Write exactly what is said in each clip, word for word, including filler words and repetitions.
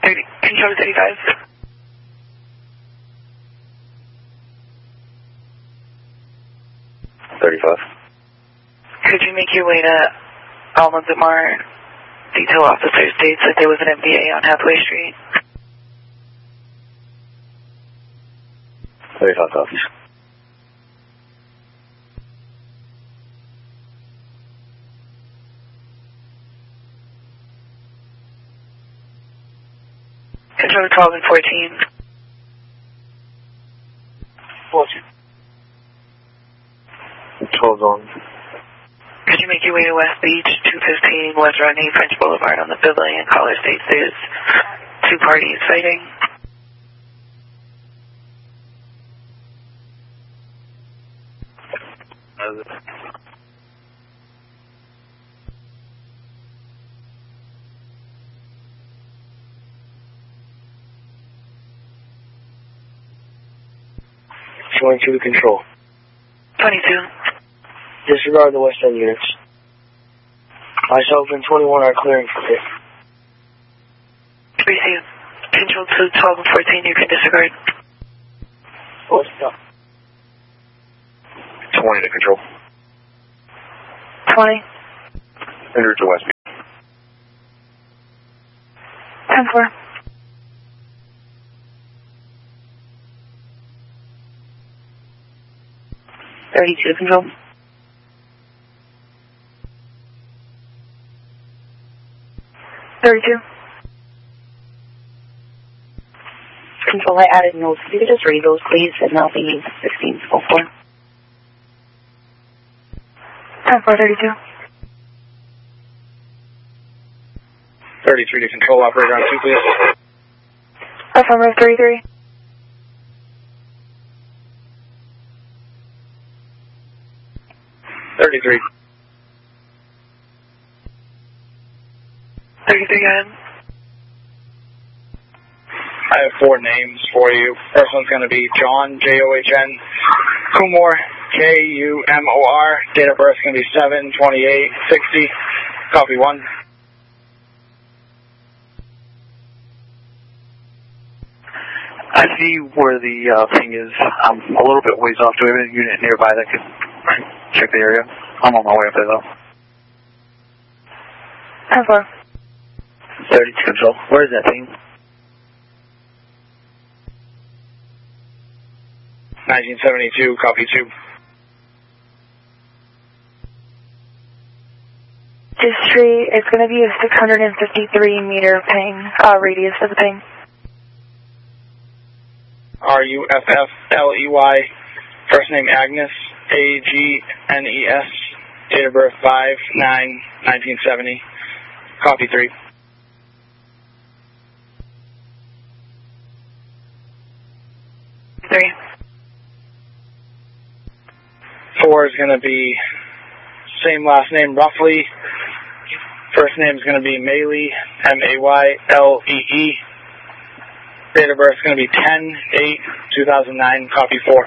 thirty, control to thirty-five. thirty-five. Could you make your way to Alma-Zamar? Detail officer states that there was an M D A on Hathaway Street. thirty-five copies. Control to twelve and fourteen. fourteen. twelve on. Could you make your way to West Beach, two fifteen West Rodney, French Boulevard on the Bibling and Caller states there's two parties fighting. Showing to the control. twenty-two. Disregard the West End units. Myself and twenty-one are clearing for it. Receive. Control to twelve and fourteen, you can disregard. What's up? twenty to control. twenty. Enter to West Beach. ten four. thirty-two, control. thirty-two. Control, I added notes. If you could just read those, please, and that'll be sixteen oh four. ten four, thirty-two. thirty-three to control, operator on two, please. Affirmative, thirty-three. thirty-three. thirty-three, go ahead. I have four names for you. First one's going to be John, J O H N, Kumor, K U M O R. Date of birth is going to be seven twenty-eight sixty. Copy one. I see where the uh, thing is. I'm a little bit ways off. Do we have a unit nearby that could check the area? I'm on my way up there, though. ten four. thirty to control. Where is that thing? nineteen seventy-two, copy two. This street, it's going to be a six hundred fifty-three meter ping, uh, radius of the ping. R U F F L E Y. First name Agnes, A G N E S. Date of birth five nine nineteen seventy. Copy three. Three. Four is going to be same last name roughly. First name is going to be Maylee, M A Y L E E. Date of birth is going to be ten eight two thousand nine, copy four.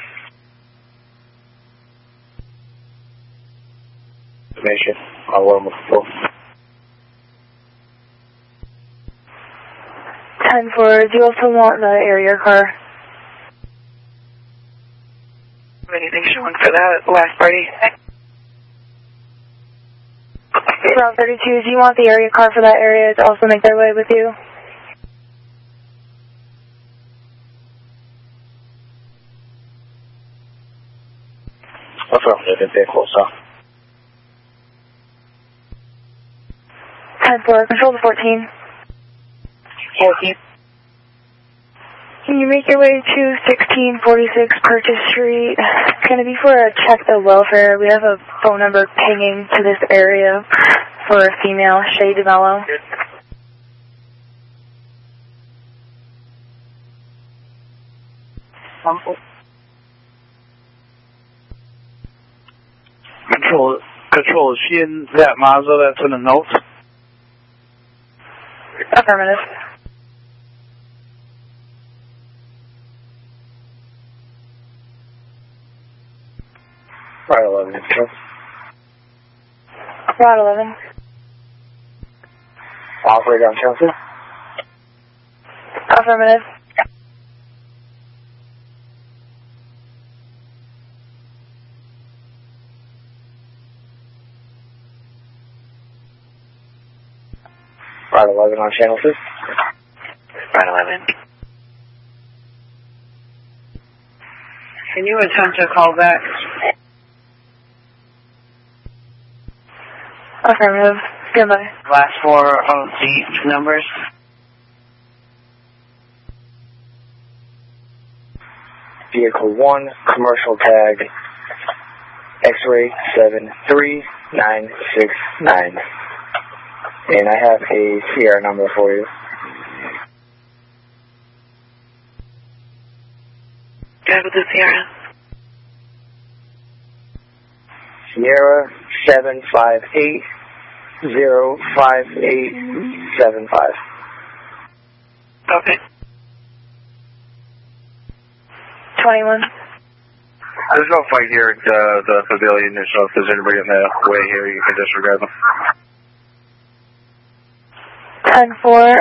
Information. I'll warm up four. ten four, do you also want the area car? Anything showing for that last party? Route thirty-two, do you want the area car for that area to also make their way with you? Affirmative, they're closer. ten four, control to fourteen. fourteen. Can you make your way to sixteen forty-six Purchase Street? It's going to be for a check the welfare. We have a phone number pinging to this area for a female, Shay DeMello. Control, control. Is she in that Mazda that's in the notes? Affirmative. Right eleven, control. Route eleven. Operator on Chelsea. Affirmative. Ride eleven on channel six. Ride eleven. Can you attempt a call back? Affirmative. Goodbye. Last four of the numbers. Vehicle one, commercial tag, X-ray seven three nine six nine. And I have a C R number for you. Go ahead with the Sierra. Sierra seven five eight zero five eight seven five. Okay. twenty-one. There's no fight here at uh, the pavilion, so if there's anybody in the way here, you can disregard them. ten four.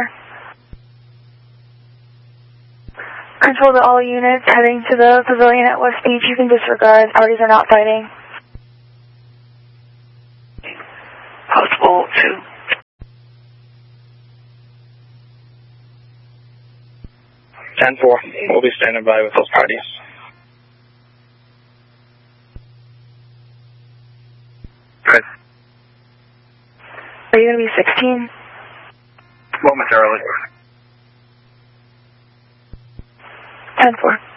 Control to all units heading to the pavilion at West Beach. You can disregard. Parties are not fighting. Possible two. ten four. We'll be standing by with those parties. Good. Are you going to be sixteen? Momentarily. ten four.